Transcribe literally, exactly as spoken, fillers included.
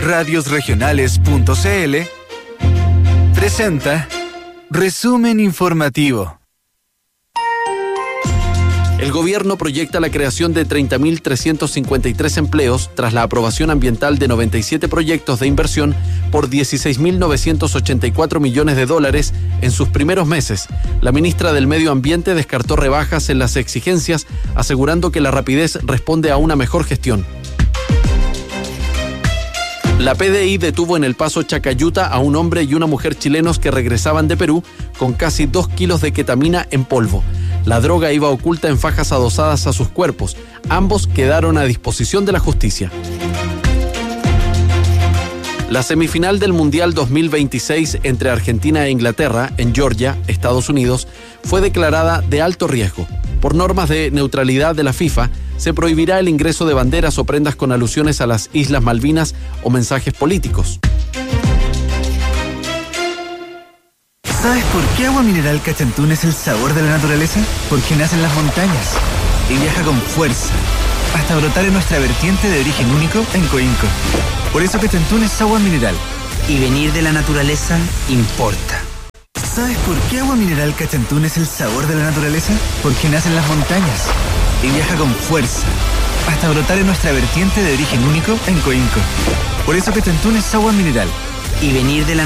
radios regionales punto c l presenta Resumen Informativo. El gobierno proyecta la creación de treinta mil trescientos cincuenta y tres empleos tras la aprobación ambiental de noventa y siete proyectos de inversión por dieciséis mil novecientos ochenta y cuatro millones de dólares en sus primeros meses. La ministra del Medio Ambiente descartó rebajas en las exigencias, asegurando que la rapidez responde a una mejor gestión. La P D I detuvo en el paso Chacayuta a un hombre y una mujer chilenos que regresaban de Perú con casi dos kilos de ketamina en polvo. La droga iba oculta en fajas adosadas a sus cuerpos. Ambos quedaron a disposición de la justicia. La semifinal del Mundial dos mil veintiséis entre Argentina e Inglaterra, en Georgia, Estados Unidos, fue declarada de alto riesgo. Por normas de neutralidad de la FIFA, se prohibirá el ingreso de banderas o prendas con alusiones a las Islas Malvinas o mensajes políticos. ¿Sabes por qué Agua Mineral Cachantún es el sabor de la naturaleza? Porque nace en las montañas y viaja con fuerza hasta brotar en nuestra vertiente de origen único en Coinco. Por eso Cachantún es agua mineral. Y venir de la naturaleza importa. ¿Sabes por qué Agua Mineral Cachantún es el sabor de la naturaleza? Porque nace en las montañas y viaja con fuerza hasta brotar en nuestra vertiente de origen único en Coinco. Por eso Cachantún es agua mineral. Y venir de la